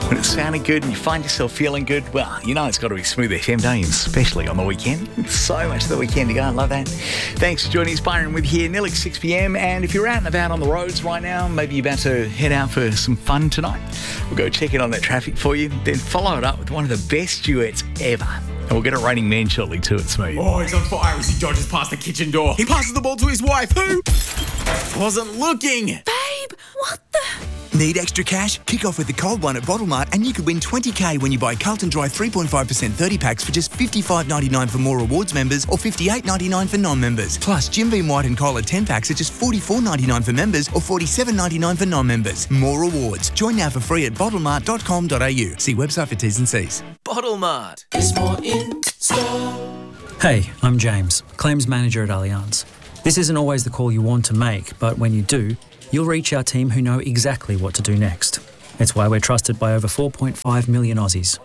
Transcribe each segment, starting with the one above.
When it's sounding good and you find yourself feeling good, well, you know it's got to be Smooth FM, don't you? Especially on the weekend. So much of the weekend to go. I love that. Thanks for joining us. Byron with here, nearly 6 p.m. And if you're out and about on the roads right now, maybe you're about to head out for some fun tonight, we'll go check in on that traffic for you, then follow it up with one of the best duets ever. And we'll get a Raining Man shortly too. It's Smooth. Oh, he's on fire as he dodges past the kitchen door. He passes the ball to his wife, who wasn't looking. Babe, what the... Need extra cash? Kick off with the cold one at Bottle Mart and you could win $20,000 when you buy Carlton Dry 3.5% 30 packs for just $55.99 for More Rewards members or $58.99 for non-members. Plus, Jim Beam White and Cola 10 packs are just $44.99 for members or $47.99 for non-members. More rewards. Join now for free at bottlemart.com.au. See website for T's and C's. Bottle Mart. There's more in store. Hey, I'm James, Claims Manager at Allianz. This isn't always the call you want to make, but when you do, you'll reach our team who know exactly what to do next. It's why we're trusted by over 4.5 million Aussies.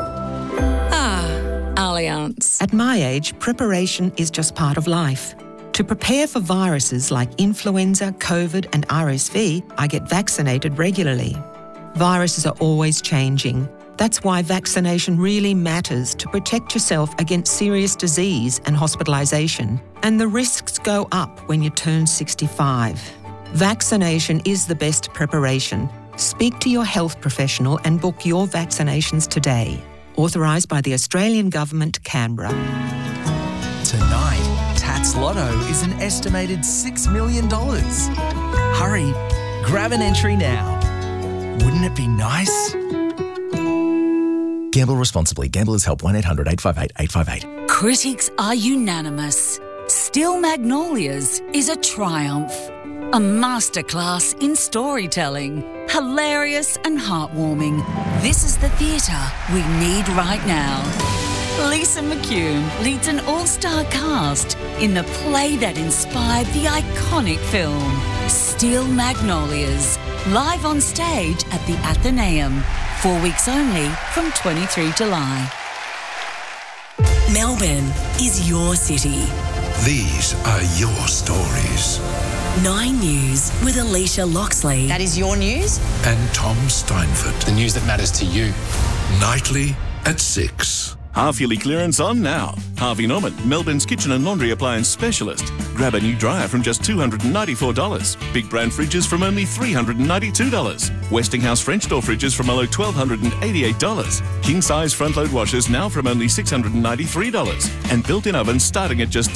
Allianz. At my age, preparation is just part of life. To prepare for viruses like influenza, COVID and RSV, I get vaccinated regularly. Viruses are always changing. That's why vaccination really matters to protect yourself against serious disease and hospitalisation. And the risks go up when you turn 65. Vaccination is the best preparation. Speak to your health professional and book your vaccinations today. Authorised by the Australian Government, Canberra. Tonight, Tats Lotto is an estimated $6 million. Hurry, grab an entry now. Wouldn't it be nice? Gamble responsibly. Gamblers Help 1-800-858-858. Critics are unanimous. Still Magnolias is a triumph. A masterclass in storytelling. Hilarious and heartwarming. This is the theatre we need right now. Lisa McCune leads an all-star cast in the play that inspired the iconic film, Steel Magnolias, live on stage at the Athenaeum. 4 weeks only from 23 July. Melbourne is your city. These are your stories. 9 News with Alicia Loxley. That is your news? And Tom Steinford. The news that matters to you. Nightly at 6. Half-yearly clearance on now. Harvey Norman, Melbourne's kitchen and laundry appliance specialist. Grab a new dryer from just $294. Big brand fridges from only $392. Westinghouse French door fridges from below $1,288. King-size front-load washers now from only $693. And built-in ovens starting at just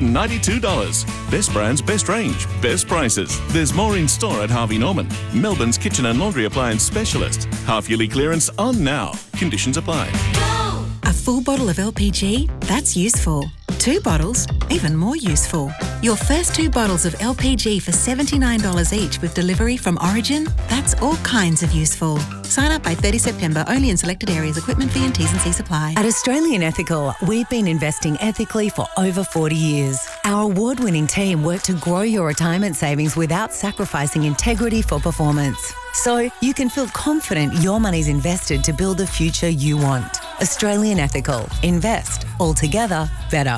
$392. Best brands, best range, best prices. There's more in store at Harvey Norman, Melbourne's kitchen and laundry appliance specialist. Half-yearly clearance on now. Conditions apply. A full bottle of LPG? That's useful. 2 bottles? Even more useful. Your first 2 bottles of LPG for $79 each with delivery from Origin? That's all kinds of useful. Sign up by 30 September only in selected areas. Equipment fee and T's and C's apply. At Australian Ethical, we've been investing ethically for over 40 years. Our award-winning team work to grow your retirement savings without sacrificing integrity for performance. So you can feel confident your money's invested to build the future you want. Australian Ethical. Invest. Altogether better.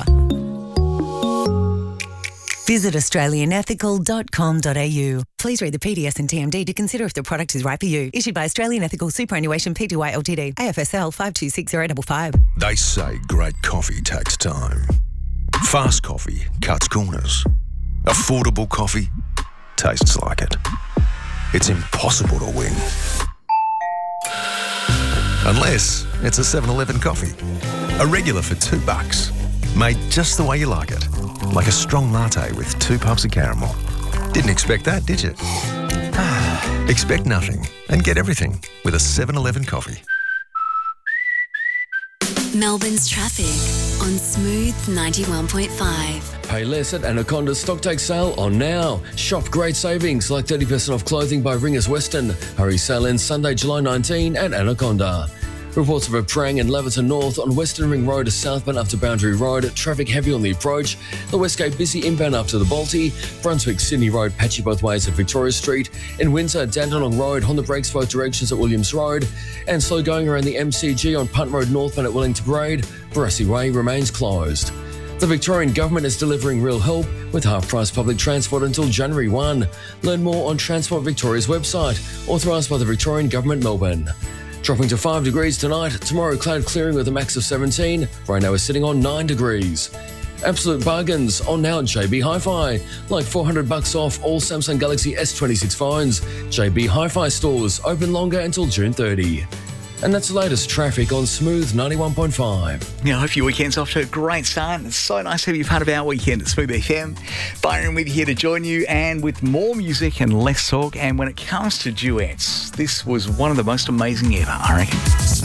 Visit australianethical.com.au. Please read the PDS and TMD to consider if the product is right for you. Issued by Australian Ethical Superannuation Pty Ltd. AFSL 526055. They say great coffee takes time. Fast coffee cuts corners. Affordable coffee tastes like it. It's impossible to win. Unless it's a 7-Eleven coffee. A regular for $2. Made just the way you like it. Like a strong latte with 2 puffs of caramel. Didn't expect that, did you? Expect nothing and get everything with a 7-Eleven coffee. Melbourne's traffic on Smooth 91.5. Pay less at Anaconda's Stocktake sale on now. Shop great savings like 30% off clothing by Ringers Western. Hurry sale ends Sunday, July 19 at Anaconda. Reports of a prang in Leverton North on Western Ring Road to southbound after Boundary Road. Traffic heavy on the approach. The Westgate busy inbound after the Balti. Brunswick Sydney Road patchy both ways at Victoria Street. In Windsor, Dandenong Road, Honda brakes both directions at Williams Road. And slow going around the MCG on Punt Road northbound at Wellington Grade. Barassi Way remains closed. The Victorian Government is delivering real help with half-price public transport until January 1. Learn more on Transport Victoria's website, authorised by the Victorian Government Melbourne. Dropping to 5 degrees tonight. Tomorrow, cloud clearing with a max of 17. Right now, we're sitting on 9 degrees. Absolute bargains on now at JB Hi-Fi. Like $400 off all Samsung Galaxy S26 phones. JB Hi-Fi stores open longer until June 30. And that's the latest traffic on Smooth 91.5. Now, I hope your weekend's off to a great start. It's so nice to have you part of our weekend at Smooth FM. Byron with you here to join you, and with more music and less talk. And when it comes to duets, this was one of the most amazing ever, I reckon.